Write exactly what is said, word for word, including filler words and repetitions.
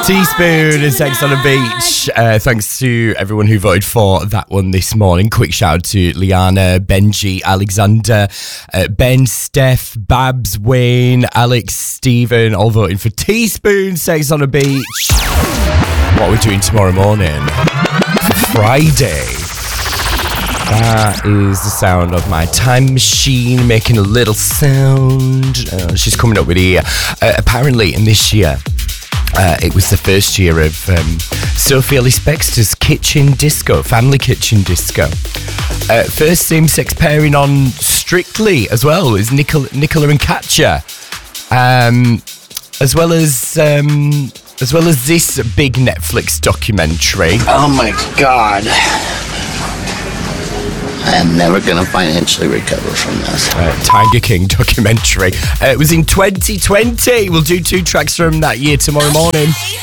Teaspoon and Sex on the Beach. Uh, thanks to everyone who voted for that one this morning. Quick shout out to Liana, Benji, Alexander, uh, Ben, Steph, Babs, Wayne, Alex, Stephen, all voting for Teaspoon, Sex on the Beach. What are we doing tomorrow morning? For Friday. That is the sound of my time machine making a little sound. Uh, she's coming up with it. Uh, apparently, in this year, Uh, it was the first year of um, Sophie Ellis-Bextor's Kitchen Disco, Family Kitchen Disco. Uh, first same-sex pairing on Strictly as well is Nicola, Nicola and Katja, um, as well as um, as well as this big Netflix documentary. Oh my God. I am never going to financially recover from this. Uh, Tiger King documentary. Uh, it was in twenty twenty. We'll do two tracks from that year tomorrow morning.